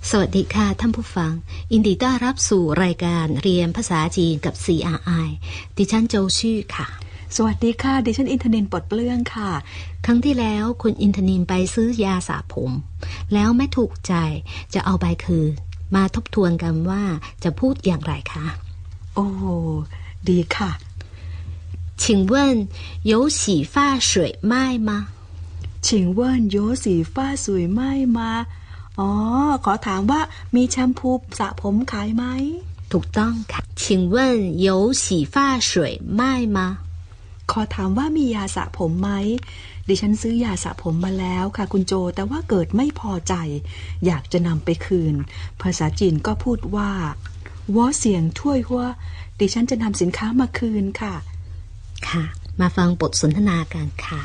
สวัสดีค่ะท่านผู้ฟังยินดีต้อนรับสู่รายการเรียนภาษาจีนกับ CRI ดิฉันโจชื่อค่ะสวัสดีค่ะดิฉันอินทนินปลดเปลื้องค่ะครั้งที่แล้วคุณอินทนินไปซื้อยาสระผมแล้วไม่ถูกใจจะเอาใบคืนมาทบทวนกันว่าจะพูดอย่างไรคะโอ้ดีค่ะ请问有洗发水卖吗请问有洗发水卖吗อ๋อขอถามว่ามีแชมพูสระผมขายไหมถูกต้องค่ะ请问有洗发水卖吗ขอถามว่ามียาสระผมไหมดิฉันซื้อยาสระผมมาแล้วค่ะคุณโจแต่ว่าเกิดไม่พอใจอยากจะนำไปคืนภาษาจีนก็พูดว่าวัวเสียงถ้วยหัวดิฉันจะนำสินค้ามาคืนค่ะค่ะมาฟังบทสนทนากันค่ะ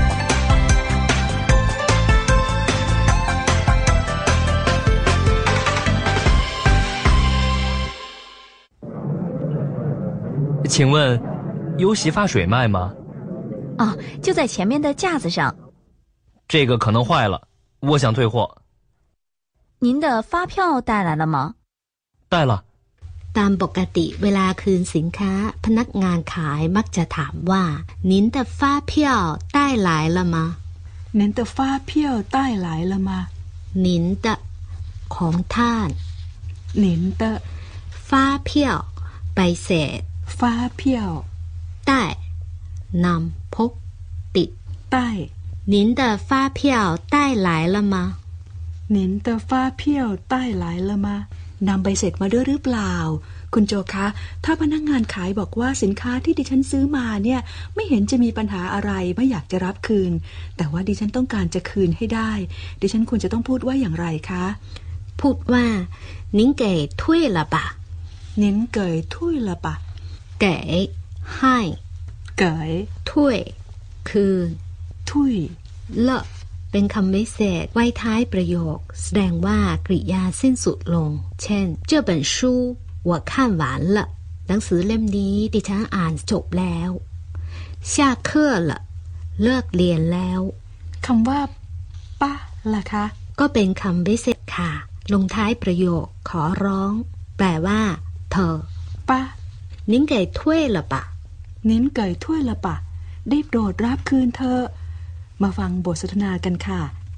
请问有洗发水卖吗？ 哦，就在前面的架子上。 这个可能坏了，我想退货。 您的发票带来了吗？ 带了。 ตามปกติเวลาคืนสินค้าพนักงานขายมักจะถามว่า您的发票带来了吗您的发票带来了吗您的ของท่าน您的发票ใบเสร็จ发票ได้นำพกติด带您的发票带来了吗您的发票带来了吗นำใบเสร็จมาด้วยหรือเปล่าคุณโจคะถ้าพนักงานขายบอกว่าสินค้าที่ดิฉันซื้อมาเนี่ยไม่เห็นจะมีปัญหาอะไรไม่อยากจะรับคืนแต่ว่าดิฉันต้องการจะคืนให้ได้ดิฉันควรจะต้องพูดว่าอย่างไรคะพูดว่า您给退了吧您给退了吧给ให้给退คืน退เลเป็นคำวิเศษไว้ท้ายประโยคแสดงว่ากริยาสิ้นสุดลงเช่น这本书我看完了หนังสือเล่มนี้ดิฉันอ่านจบแล้ว下课了เลิกเรียนแล้วคำว่าป้าล่ะคะก็เป็นคำวิเศษค่ะลงท้ายประโยคขอร้องแปลว่าเธอป้า您给退了吧您给退了吧ได้โปรดรับคืนเธอมาฟังบทสนทนากันค่ะ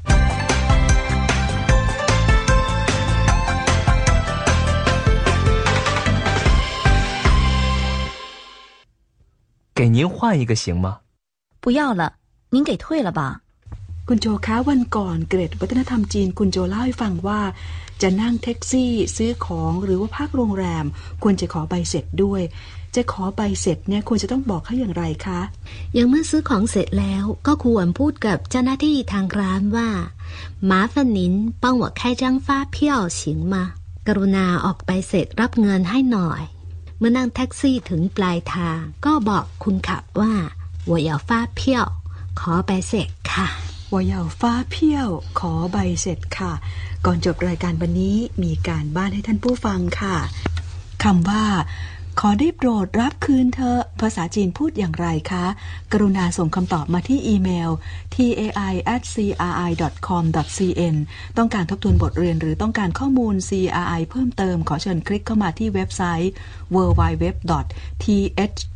给您换一个行吗？ 不要了，您给退了吧。 คุณโจคะวันก่อนเกรดวัฒนธรรมจีนคุณโจเล่าให้ฟังว่าจะนั่งแท็กซี่ซื้อของหรือว่าพักโรงแรมควรจะขอใบเสร็จด้วยจะขอใบเสร็จเนี่ยควรจะต้องบอกเขาอย่างไรคะอย่างเมื่อซื้อของเสร็จแล้วก็ควรพูดกับเจ้าหน้าที่ทางร้านว่า麻烦您帮我开张发票行吗กรุณาออกใบเสร็จรับเงินให้หน่อยเมื่อนั่งแท็กซี่ถึงปลายทางก็บอกคุณขับว่า我要发票ขอใบเสร็จค่ะ我要发票ขอใบเสร็จค่ะก่อนจบรายการวันนี้มีการบ้านให้ท่านผู้ฟังค่ะคำว่าขอได้โปรดรับคืนเธอภาษาจีนพูดอย่างไรคะกรุณาส่งคำตอบมาที่อีเมล tai@cri.com.cn ต้องการทบทวนบทเรียนหรือต้องการข้อมูล CRI เพิ่มเติมขอเชิญคลิกเข้ามาที่เว็บไซต์ www.th